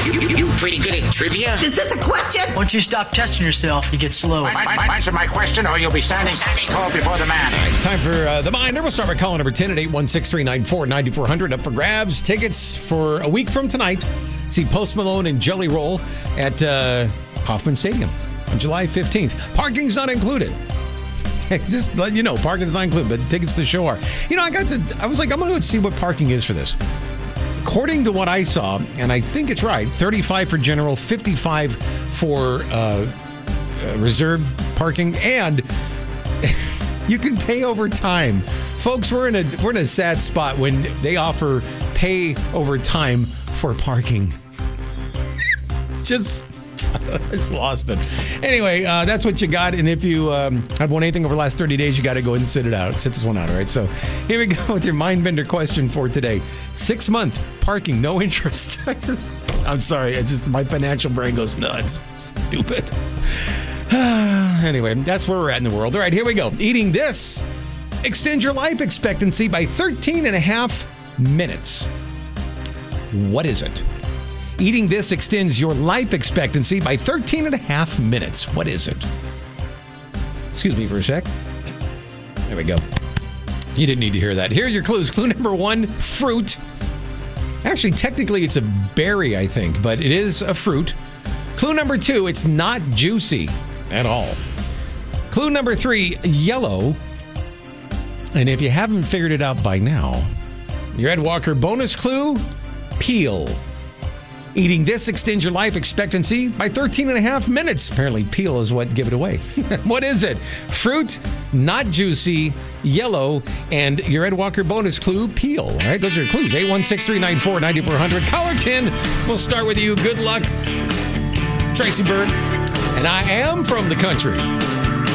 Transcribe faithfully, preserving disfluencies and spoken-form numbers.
You, you, you pretty good at trivia? Is this a question? Once you stop testing yourself, you get slow. My, my, my, answer my question, or you'll be standing, standing tall before the man. All right, it's time for uh, The Minder. We'll start by calling number ten at eight one six, three nine four, nine four zero zero. Up for grabs. Tickets for a week from tonight. See Post Malone and Jelly Roll at uh, Kauffman Stadium on July fifteenth. Parking's not included. Just let you know, parking's not included, but tickets to the show are. You know, I got to, I was like, I'm going to see what parking is for this. According to what I saw, and I think it's right, thirty-five for general, fifty-five for uh, uh, reserved parking, and you can pay over time. Folks, we're in a we're in a sad spot when they offer pay over time for parking. Just, I just lost it. Anyway, uh, that's what you got. And if you um, have won anything over the last thirty days, you got to go ahead and sit it out. Sit this one out, all right? So here we go with your Mindbender question for today. Six month parking, no interest. I just, I'm sorry. It's just my financial brain goes nuts. Stupid. Anyway, that's where we're at in the world. All right, here we go. Eating this extends your life expectancy by thirteen and a half minutes. What is it? Eating this extends your life expectancy by thirteen and a half minutes. What is it? Excuse me for a sec. There we go. You didn't need to hear that. Here are your clues. Clue number one, fruit. Actually, technically, it's a berry, I think, but it is a fruit. Clue number two, it's not juicy at all. Clue number three, yellow. And if you haven't figured it out by now, your Ed Walker bonus clue, peel. Eating this extends your life expectancy by thirteen and a half minutes. Apparently, peel is what give it away. What is it? Fruit, not juicy, yellow, and your Ed Walker bonus clue, peel. All right, those are your clues. eight one six, three nine four, nine four zero zero. Caller ten, we'll start with you. Good luck. Tracy Bird, and I am from the country.